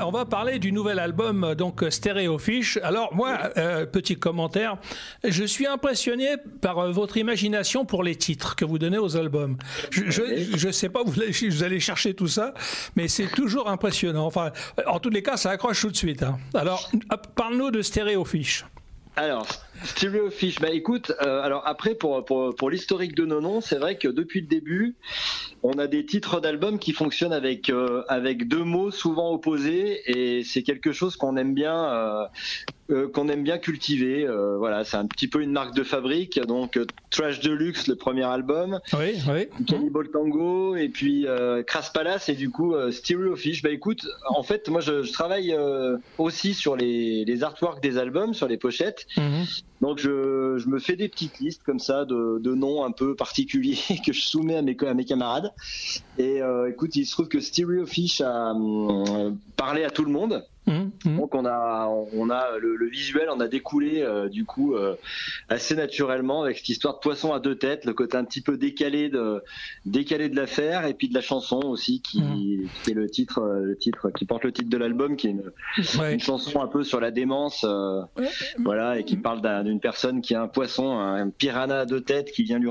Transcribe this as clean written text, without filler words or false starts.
on va parler du nouvel album, donc Stéréofiche. Alors moi, petit commentaire, je suis impressionné par votre imagination pour les titres que vous donnez aux albums. Je sais pas, vous allez chercher tout ça, mais c'est toujours impressionnant. Enfin, en tous les cas, ça accroche tout de suite. Hein. Alors, parle-nous de Stéréofiche. Alors, Stéréofiche, bah écoute, alors après pour l'historique de nos noms, c'est vrai que depuis le début, on a des titres d'albums qui fonctionnent avec deux mots souvent opposés, et c'est quelque chose qu'on aime bien cultiver. Voilà, c'est un petit peu une marque de fabrique. Donc Trash Deluxe, le premier album, oui. Cannibal Tango, et puis Crass Palace, et du coup Stéréofiche. Bah écoute, en fait, moi je travaille aussi sur les artworks des albums, sur les pochettes. Donc je me fais des petites listes comme ça de noms un peu particuliers que je soumets à mes camarades. Et écoute, il se trouve que Stéréofiche a parlé à tout le monde. Donc on a le visuel, on a découlé du coup assez naturellement avec cette histoire de poisson à deux têtes, le côté un petit peu décalé de l'affaire, et puis de la chanson aussi qui est le titre qui porte le titre de l'album, qui est une chanson un peu sur la démence, voilà, et qui parle d'une personne qui a un poisson, un piranha à deux têtes qui vient lui